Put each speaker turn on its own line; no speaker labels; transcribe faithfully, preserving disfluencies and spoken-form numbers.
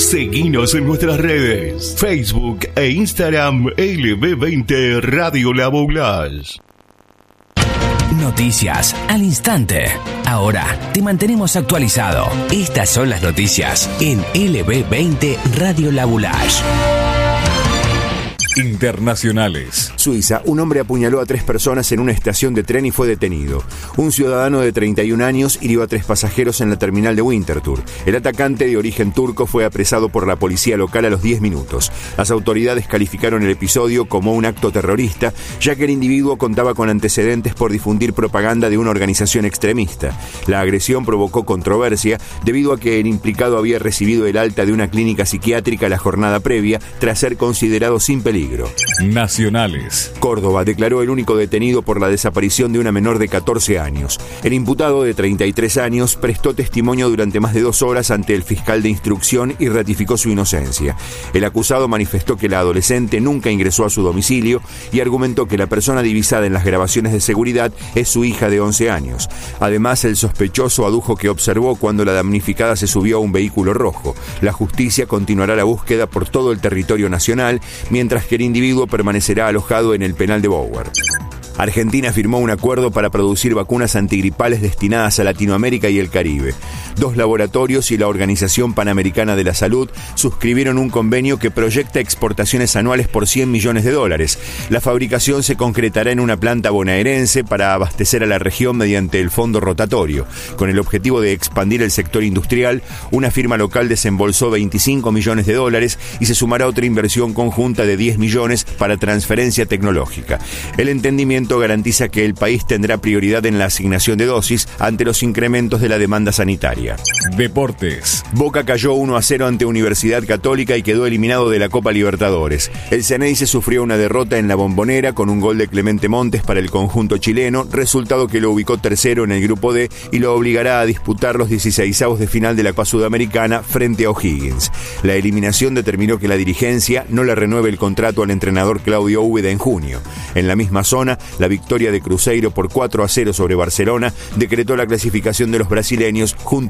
Seguinos en nuestras redes, Facebook e Instagram L B veinte Radio La Boulage.
Noticias al instante. Ahora te mantenemos actualizado. Estas son las noticias en L B veinte Radio La Boulage.
Internacionales.
Suiza, un hombre apuñaló a tres personas en una estación de tren y fue detenido. Un ciudadano de treinta y un años hirió a tres pasajeros en la terminal de Winterthur. El atacante, de origen turco, fue apresado por la policía local a los diez minutos. Las autoridades calificaron el episodio como un acto terrorista, ya que el individuo contaba con antecedentes por difundir propaganda de una organización extremista. La agresión provocó controversia debido a que el implicado había recibido el alta de una clínica psiquiátrica la jornada previa tras ser considerado sin peligro.
Nacionales.
Córdoba declaró el único detenido por la desaparición de una menor de catorce años. El imputado, de treinta y tres años, prestó testimonio durante más de dos horas ante el fiscal de instrucción y ratificó su inocencia. El acusado manifestó que la adolescente nunca ingresó a su domicilio y argumentó que la persona divisada en las grabaciones de seguridad es su hija de once años. Además, el sospechoso adujo que observó cuando la damnificada se subió a un vehículo rojo. La justicia continuará la búsqueda por todo el territorio nacional, mientras que el individuo permanecerá alojado en el penal de Bower. Argentina firmó un acuerdo para producir vacunas antigripales destinadas a Latinoamérica y el Caribe. Dos laboratorios y la Organización Panamericana de la Salud suscribieron un convenio que proyecta exportaciones anuales por cien millones de dólares. La fabricación se concretará en una planta bonaerense para abastecer a la región mediante el fondo rotatorio. Con el objetivo de expandir el sector industrial, una firma local desembolsó veinticinco millones de dólares y se sumará otra inversión conjunta de diez millones para transferencia tecnológica. El entendimiento garantiza que el país tendrá prioridad en la asignación de dosis ante los incrementos de la demanda sanitaria.
Deportes.
Boca cayó uno a cero ante Universidad Católica y quedó eliminado de la Copa Libertadores. El Ceneice sufrió una derrota en la Bombonera con un gol de Clemente Montes para el conjunto chileno, resultado que lo ubicó tercero en el grupo D y lo obligará a disputar los dieciseisavos de final de la Copa Sudamericana frente a O'Higgins. La eliminación determinó que la dirigencia no le renueve el contrato al entrenador Claudio Úbeda en junio. En la misma zona, la victoria de Cruzeiro por cuatro a cero sobre Barcelona decretó la clasificación de los brasileños junto